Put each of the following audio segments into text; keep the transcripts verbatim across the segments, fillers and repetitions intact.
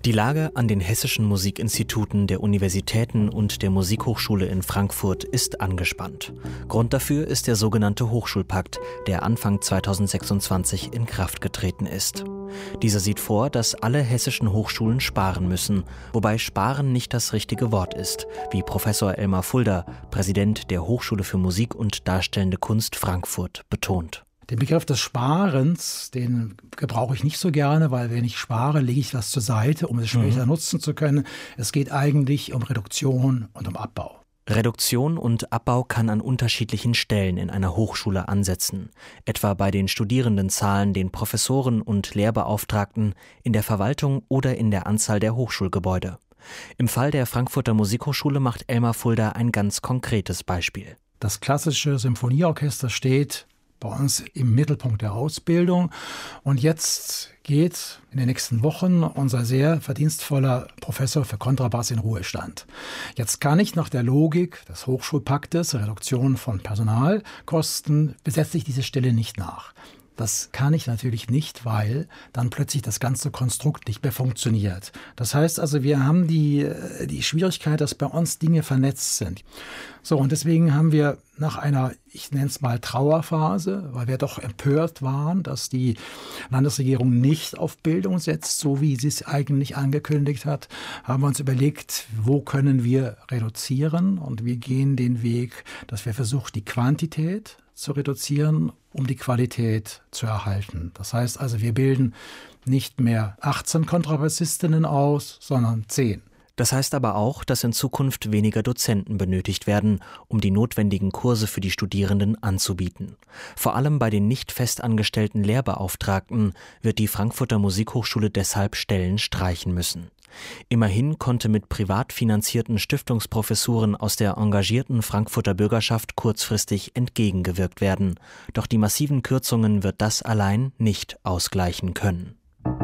Die Lage an den hessischen Musikinstituten der Universitäten und der Musikhochschule in Frankfurt ist angespannt. Grund dafür ist der sogenannte Hochschulpakt, der Anfang zweitausendsechsundzwanzig in Kraft getreten ist. Dieser sieht vor, dass alle hessischen Hochschulen sparen müssen, wobei sparen nicht das richtige Wort ist, wie Professor Elmar Fulda, Präsident der Hochschule für Musik und Darstellende Kunst Frankfurt, betont. Den Begriff des Sparens, den gebrauche ich nicht so gerne, weil wenn ich spare, lege ich was zur Seite, um es später mhm. nutzen zu können. Es geht eigentlich um Reduktion und um Abbau. Reduktion und Abbau kann an unterschiedlichen Stellen in einer Hochschule ansetzen, etwa bei den Studierendenzahlen, den Professoren und Lehrbeauftragten, in der Verwaltung oder in der Anzahl der Hochschulgebäude. Im Fall der Frankfurter Musikhochschule macht Elmar Fulda ein ganz konkretes Beispiel. Das klassische Symphonieorchester steht bei uns im Mittelpunkt der Ausbildung. Und jetzt geht in den nächsten Wochen unser sehr verdienstvoller Professor für Kontrabass in Ruhestand. Jetzt kann ich nach der Logik des Hochschulpaktes, Reduktion von Personalkosten, besetze ich diese Stelle nicht nach. Das kann ich natürlich nicht, weil dann plötzlich das ganze Konstrukt nicht mehr funktioniert. Das heißt also, wir haben die, die Schwierigkeit, dass bei uns Dinge vernetzt sind. So, und deswegen haben wir nach einer, ich nenne es mal Trauerphase, weil wir doch empört waren, dass die Landesregierung nicht auf Bildung setzt, so wie sie es eigentlich angekündigt hat, haben wir uns überlegt, wo können wir reduzieren? Und wir gehen den Weg, dass wir versuchen, die Quantität zu reduzieren, um die Qualität zu erhalten. Das heißt also, wir bilden nicht mehr achtzehn Kontrabassistinnen aus, sondern zehn. Das heißt aber auch, dass in Zukunft weniger Dozenten benötigt werden, um die notwendigen Kurse für die Studierenden anzubieten. Vor allem bei den nicht festangestellten Lehrbeauftragten wird die Frankfurter Musikhochschule deshalb Stellen streichen müssen. Immerhin konnte mit privat finanzierten Stiftungsprofessuren aus der engagierten Frankfurter Bürgerschaft kurzfristig entgegengewirkt werden. Doch die massiven Kürzungen wird das allein nicht ausgleichen können.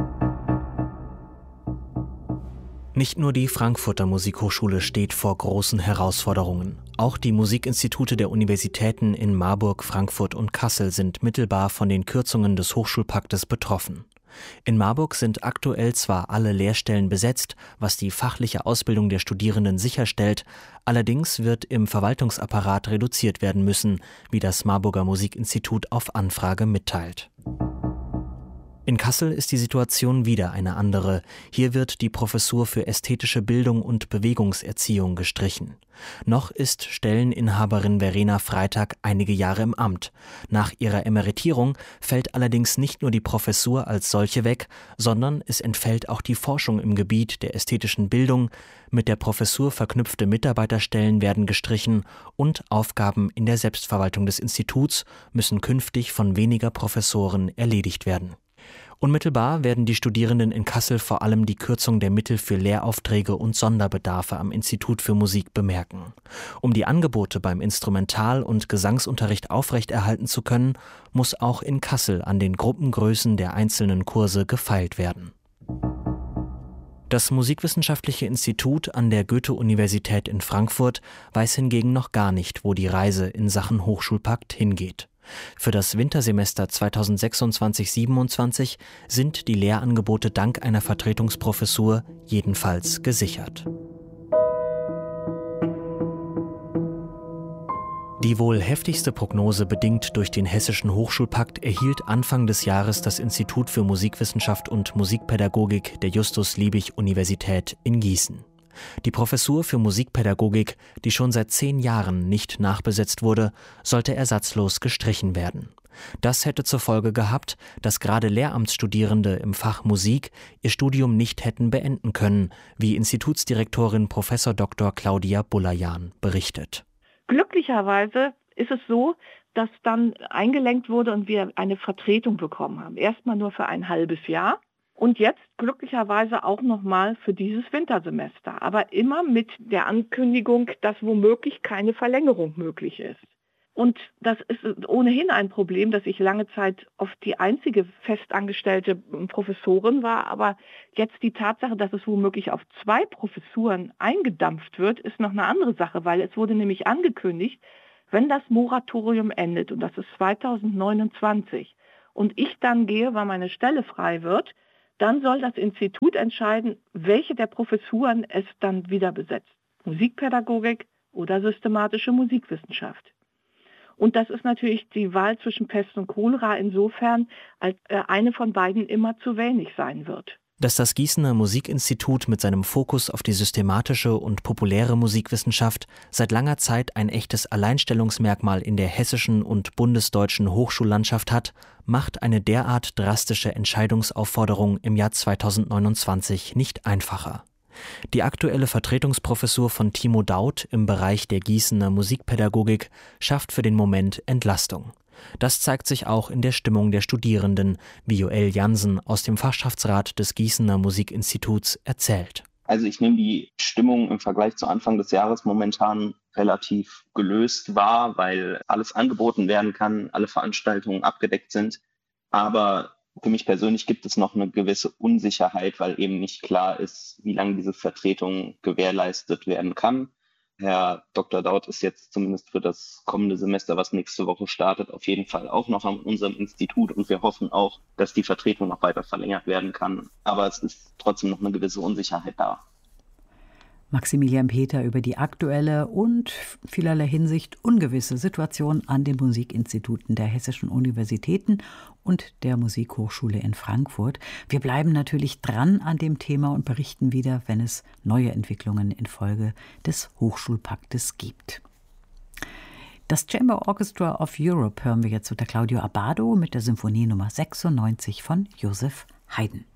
Nicht nur die Frankfurter Musikhochschule steht vor großen Herausforderungen. Auch die Musikinstitute der Universitäten in Marburg, Frankfurt und Kassel sind mittelbar von den Kürzungen des Hochschulpaktes betroffen. In Marburg sind aktuell zwar alle Lehrstellen besetzt, was die fachliche Ausbildung der Studierenden sicherstellt, allerdings wird im Verwaltungsapparat reduziert werden müssen, wie das Marburger Musikinstitut auf Anfrage mitteilt. In Kassel ist die Situation wieder eine andere. Hier wird die Professur für ästhetische Bildung und Bewegungserziehung gestrichen. Noch ist Stelleninhaberin Verena Freitag einige Jahre im Amt. Nach ihrer Emeritierung fällt allerdings nicht nur die Professur als solche weg, sondern es entfällt auch die Forschung im Gebiet der ästhetischen Bildung. Mit der Professur verknüpfte Mitarbeiterstellen werden gestrichen und Aufgaben in der Selbstverwaltung des Instituts müssen künftig von weniger Professoren erledigt werden. Unmittelbar werden die Studierenden in Kassel vor allem die Kürzung der Mittel für Lehraufträge und Sonderbedarfe am Institut für Musik bemerken. Um die Angebote beim Instrumental- und Gesangsunterricht aufrechterhalten zu können, muss auch in Kassel an den Gruppengrößen der einzelnen Kurse gefeilt werden. Das Musikwissenschaftliche Institut an der Goethe-Universität in Frankfurt weiß hingegen noch gar nicht, wo die Reise in Sachen Hochschulpakt hingeht. Für das Wintersemester zweitausendsechsundzwanzig siebenundzwanzig sind die Lehrangebote dank einer Vertretungsprofessur jedenfalls gesichert. Die wohl heftigste Prognose bedingt durch den hessischen Hochschulpakt erhielt Anfang des Jahres das Institut für Musikwissenschaft und Musikpädagogik der Justus-Liebig-Universität in Gießen. Die Professur für Musikpädagogik, die schon seit zehn Jahren nicht nachbesetzt wurde, sollte ersatzlos gestrichen werden. Das hätte zur Folge gehabt, dass gerade Lehramtsstudierende im Fach Musik ihr Studium nicht hätten beenden können, wie Institutsdirektorin Professor Doktor Claudia Bulajan berichtet. Glücklicherweise ist es so, dass dann eingelenkt wurde und wir eine Vertretung bekommen haben. Erstmal nur für ein halbes Jahr. Und jetzt glücklicherweise auch nochmal für dieses Wintersemester. Aber immer mit der Ankündigung, dass womöglich keine Verlängerung möglich ist. Und das ist ohnehin ein Problem, dass ich lange Zeit oft die einzige festangestellte Professorin war. Aber jetzt die Tatsache, dass es womöglich auf zwei Professuren eingedampft wird, ist noch eine andere Sache. Weil es wurde nämlich angekündigt, wenn das Moratorium endet, und das ist zweitausendneunundzwanzig, und ich dann gehe, weil meine Stelle frei wird, Dann soll das Institut entscheiden, welche der Professuren es dann wieder besetzt. Musikpädagogik oder systematische Musikwissenschaft. Und das ist natürlich die Wahl zwischen Pest und Cholera insofern, als eine von beiden immer zu wenig sein wird. Dass das Gießener Musikinstitut mit seinem Fokus auf die systematische und populäre Musikwissenschaft seit langer Zeit ein echtes Alleinstellungsmerkmal in der hessischen und bundesdeutschen Hochschullandschaft hat, macht eine derart drastische Entscheidungsaufforderung im Jahr zweitausendneunundzwanzig nicht einfacher. Die aktuelle Vertretungsprofessur von Timo Daut im Bereich der Gießener Musikpädagogik schafft für den Moment Entlastung. Das zeigt sich auch in der Stimmung der Studierenden, wie Joel Jansen aus dem Fachschaftsrat des Gießener Musikinstituts erzählt. Also ich nehme die Stimmung im Vergleich zu Anfang des Jahres momentan relativ gelöst wahr, weil alles angeboten werden kann, alle Veranstaltungen abgedeckt sind. Aber für mich persönlich gibt es noch eine gewisse Unsicherheit, weil eben nicht klar ist, wie lange diese Vertretung gewährleistet werden kann. Herr Doktor Daut ist jetzt zumindest für das kommende Semester, was nächste Woche startet, auf jeden Fall auch noch an unserem Institut und wir hoffen auch, dass die Vertretung noch weiter verlängert werden kann. Aber es ist trotzdem noch eine gewisse Unsicherheit da. Maximilian Peter über die aktuelle und vielerlei Hinsicht ungewisse Situation an den Musikinstituten der hessischen Universitäten und der Musikhochschule in Frankfurt. Wir bleiben natürlich dran an dem Thema und berichten wieder, wenn es neue Entwicklungen infolge des Hochschulpaktes gibt. Das Chamber Orchestra of Europe hören wir jetzt unter Claudio Abbado mit der Symphonie Nummer sechsundneunzig von Joseph Haydn.